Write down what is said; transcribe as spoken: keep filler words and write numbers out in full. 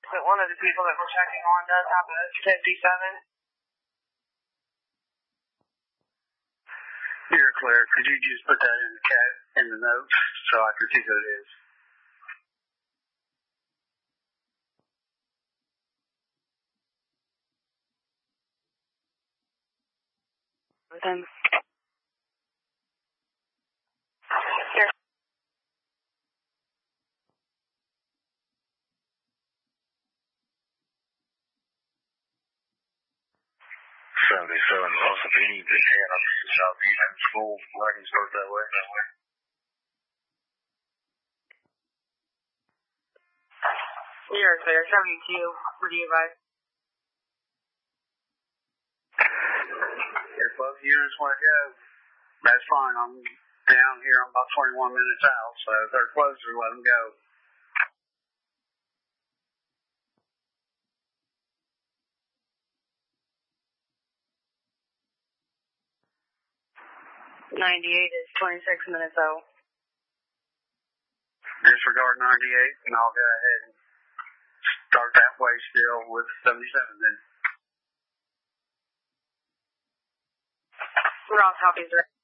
but one of the people that we're checking on does have a fifty-seven. Here, Claire, could you just put that in the cat in the notes so I can see who it is? With him. seventy-seven, also P D, the ten, I'm just in Southeast School, where I can start that way. That way. You're clear, seventy-two, where do you guys? If both units want to go, that's fine. I'm down here, I'm about twenty-one minutes out, so if they're closer, let them go. ninety-eight is twenty-six minutes out. Disregard ninety-eight, and I'll go ahead and start that way still with seventy-seven then. We're all copies, right?